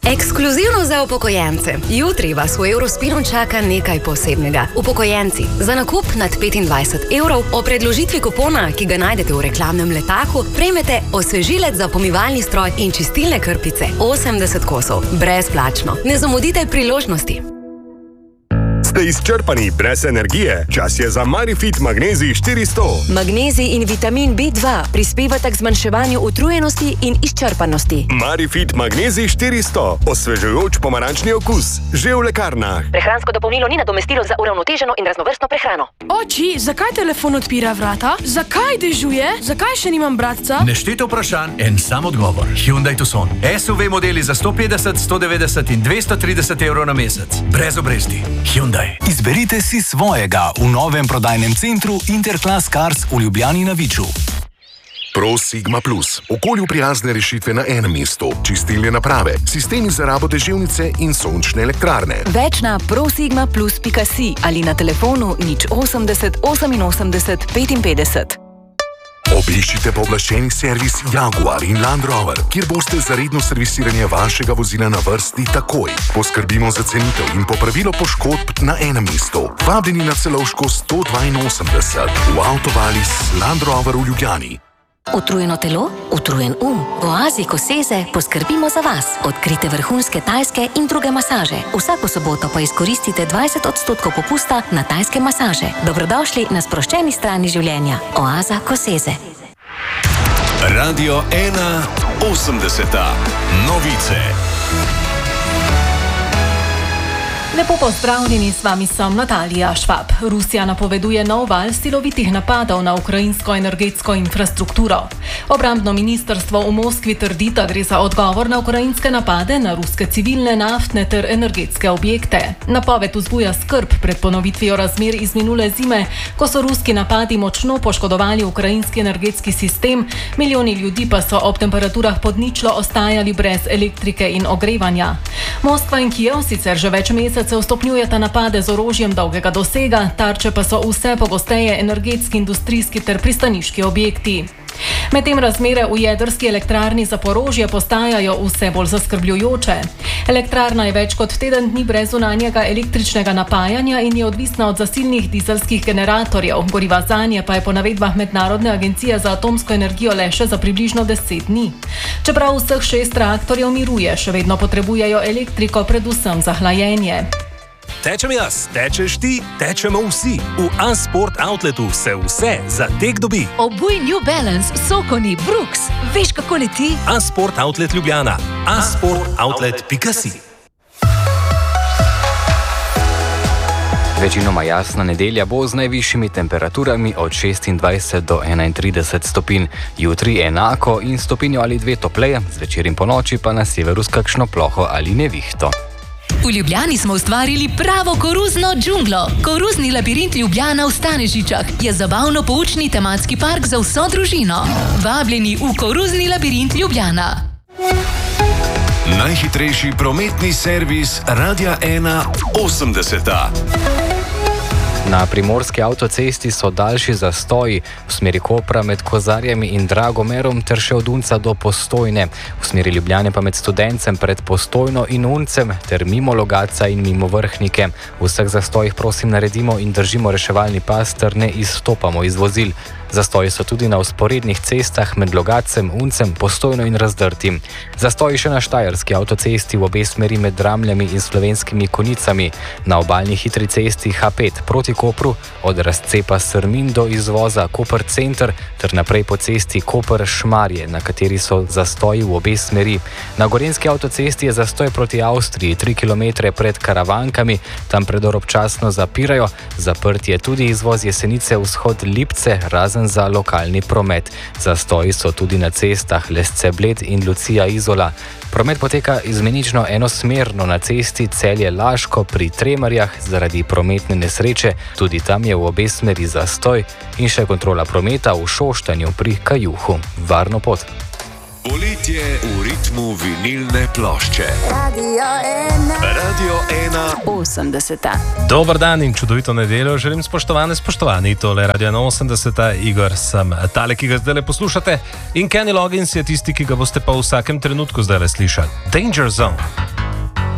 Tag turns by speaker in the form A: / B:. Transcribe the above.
A: Ekskluzivno za upokojence. Jutri vas v Eurospinu čaka nekaj posebnega. Upokojenci, za nakup nad 25 evrov o predložitvi kupona, ki ga najdete v reklamnem letaku, prejmete osvežilec za pomivalni stroj in čistilne krpice 80 kosov. Brezplačno. Ne zamudite priložnosti.
B: Ste izčrpani brez energije? Čas je za Marifit Magnezij 400.
C: Magnezij in vitamin B2 prispevata k zmanjševanju utrujenosti in izčrpanosti.
B: Marifit Magnezij 400. Osvežujoč pomarančni okus. Že v lekarnah.
C: Prehransko dopolnilo ni nadomestilo za uravnoteženo in raznovrstno prehrano.
D: Oči, zakaj telefon odpira vrata? Zakaj dežuje? Zakaj še nimam bratca?
E: Nešteto vprašanj, en sam odgovor. Hyundai Tucson. SUV modeli za 150, 190 in 230 evrov na mesec. Brez obresti. Hyundai.
F: Izberite si svojega v novem prodajnem centru Interclass Cars v Ljubljani na Viču.
G: Pro Sigma Plus. Okolju prijazne rešitve na enem mestu. Čistilne naprave, sistemi za rabo deževnice in sončne elektrarne.
C: Več na prosigmaplus.si ali na telefonu 080 88 55.
G: Obiščite pooblaščeni servis Jaguar in Land Rover, kjer boste za redno servisiranje vašega vozila na vrsti takoj. Poskrbimo za cenitev in popravilo poškodb na enem mestu. Vabljeni na Celovško 182 v Avtovalis Land Rover v Ljubljani.
H: Utrujeno telo, utrujen v Oazi Koseze poskrbimo za vas. Odkrite vrhunske tajske in druge masaže. Vsako soboto pa izkoristite 20% popusta na tajske masaže. Dobrodošli na sproščeni strani življenja. Oaza Koseze.
I: Radio 1 80. Novice.
J: Lepo pozdravljeni, s vami sem Natalija Švab. Rusija napoveduje nov val silovitih napadov na ukrajinsko energetsko infrastrukturo. Obrambno ministrstvo v Moskvi trdi, da gre za odgovor na ukrajinske napade na ruske civilne, naftne ter energetske objekte. Napoved vzbuja skrb pred ponovitvijo razmer iz minule zime, ko so ruski napadi močno poškodovali ukrajinski energetski sistem, milijoni ljudi pa so ob temperaturah pod ničlo ostajali brez elektrike in ogrevanja. Moskva in Kijev sicer že več mesecev stopnjujeta napade z orožjem dolgega dosega, tarče pa so vse pogosteje energetski, industrijski ter pristaniški objekti. Medtem razmere v jedrski elektrarni Zaporožje postajajo vse bolj zaskrbljujoče. Elektrarna je več kot teden dni brez zunanjega električnega napajanja in je odvisna od zasilnih dizelskih generatorjev. Goriva zanje pa je po navedbah Mednarodne agencije za atomsko energijo le še za približno 10 dni. Čeprav vseh 6 reaktorjev miruje, še vedno potrebujejo elektriko, predvsem za hlajenje.
K: Tečem jaz, tečeš ti, tečemo vsi. V Unsport Outletu se vse za tek dobi.
L: Obuj New Balance, Sokoni, Brooks. Veš, kako leti?
K: Unsport Outlet Ljubljana. unsportoutlet.si.
M: Večinoma jasna nedelja bo z najvišjimi temperaturami od 26 do 31 stopinj. Jutri enako in stopinjo ali 2 topleje, zvečer in po noči pa na severu s kakšno ploho ali nevihto.
L: V Ljubljani smo ustvarili pravo koruzno džunglo. Koruzni labirint Ljubljana v Stanežičah je zabavno-poučni tematski park za vso družino. Vabljeni v Koruzni labirint Ljubljana.
I: Najhitrejši prometni servis Radia 1 80.
M: Na primorski avtocesti so daljši zastoji v smeri Kopra med Kozarjami in Dragomerom ter še od Unca do Postojne. V smeri Ljubljane pa med Studencem pred Postojno in Uncem ter mimo Logatca in mimo Vrhnike. V vseh zastojih prosim naredimo in držimo reševalni pas ter ne izstopamo iz vozil. Zastoji so tudi na vzporednih cestah med Logatcem, Uncem, Postojno in Razdrtim. Zastoji še na Štajerski avtocesti v obe smeri med Dramljami in Slovenskimi Konicami. Na obalni hitri cesti H5 proti Kopru od razcepa Srmin do izvoza Koper Center ter naprej po cesti Koper Šmarje, na kateri so zastoji v obe smeri. Na Gorenjski avtocesti je zastoj proti Avstriji 3 km pred Karavankami, tam predor občasno zapirajo. Zaprt je tudi izvoz Jesenice vzhod Lipce, razen za lokalni promet. Zastoji so tudi na cestah Lesce Bled in Lucija Izola. Promet poteka izmenično enosmerno na cesti Celje-Laško pri Tremarjah zaradi prometne nesreče, tudi tam je v obe smeri zastoj in še kontrola prometa v Šoštanju pri Kajuhu. Varno pot!
I: Poletje v ritmu vinilne plošče. Radio 1
C: 80.
K: Dober dan in čudovito nedeljo želim, spoštovani. Tole Radio 80. Igor sem tale, ki ga zdaj poslušate, in Kenny Loggins je tisti, ki ga boste pa v vsakem trenutku zdaj slišali. Danger Zone.